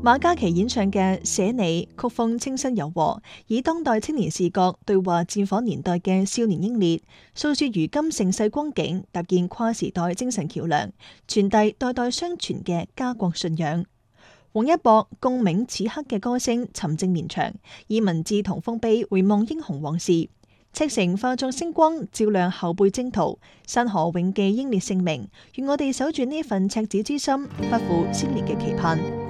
馬嘉祺演唱嘅《寫你》曲風清新柔和，以當代青年視角對話戰火年代嘅少年英烈，訴說如今盛世光景，搭建跨時代精神橋樑，傳遞代代相傳嘅家國信仰。王一博共鳴此刻嘅歌聲沉靜綿長，以文字同豐碑回望英雄往事。赤誠化作星光，照亮後輩征途；山河永記英烈姓名。願我哋守住呢份赤子之心，不負先烈嘅期盼。